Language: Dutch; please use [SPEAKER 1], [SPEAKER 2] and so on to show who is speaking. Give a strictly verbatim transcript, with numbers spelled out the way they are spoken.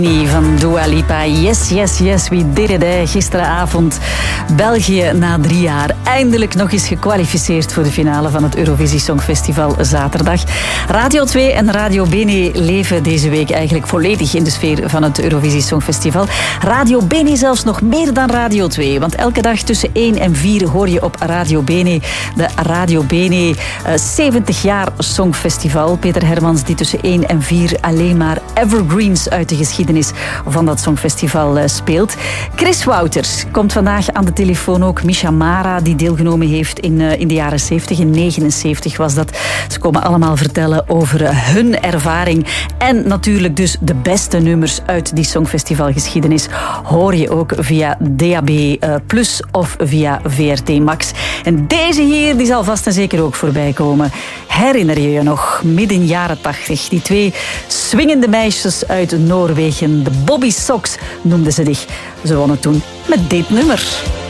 [SPEAKER 1] Van Dua Lipa. Yes, yes, yes, we did it. Hè. Gisteravond België na drie jaar eindelijk nog eens gekwalificeerd voor de finale van het Eurovisie Songfestival zaterdag. Radio twee en Radio Bene leven deze week eigenlijk volledig in de sfeer van het Eurovisie Songfestival. Radio Bene zelfs nog meer dan Radio twee, want elke dag tussen één en vier hoor je op Radio Bene de Radio Bene uh, zeventig jaar Songfestival. Peter Hermans die tussen één en vier alleen maar evergreens uit de geschiedenis van dat Songfestival speelt. Chris Wouters komt vandaag aan de telefoon ook. Misha Mara, die deelgenomen heeft in, uh, in de jaren zeventig. In negenenzeventig was dat. Ze komen allemaal vertellen over uh, hun ervaring. En natuurlijk dus de beste nummers uit die Songfestivalgeschiedenis hoor je ook via D A B plus of via V R T Max. En deze hier, die zal vast en zeker ook voorbij komen. Herinner je je nog, midden jaren tachtig, die twee swingende meisjes uit Noorwegen, de Bobby Sox noemden ze zich. Ze wonnen toen met dit nummer.